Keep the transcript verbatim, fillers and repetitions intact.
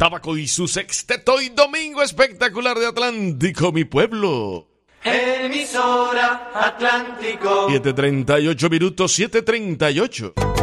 Tabaco y su sexteto y domingo espectacular de Atlántico, mi pueblo. Emisora Atlántico. siete treinta y ocho minutos, siete treinta y ocho.